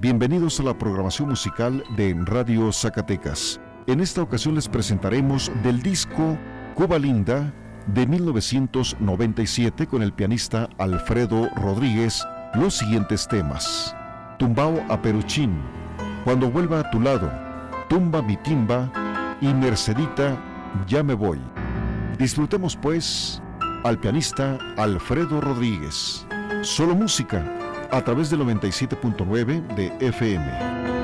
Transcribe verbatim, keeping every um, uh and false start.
Bienvenidos a la programación musical de Radio Zacatecas. En esta ocasión les presentaremos del disco Cuba Linda de mil novecientos noventa y siete con el pianista Alfredo Rodríguez los siguientes temas: Tumbao a Peruchín, Cuando vuelva a tu lado, Tumba mi timba y Mercedita, ya me voy. Disfrutemos pues al pianista Alfredo Rodríguez. Solo música a través del noventa y siete punto nueve de F M.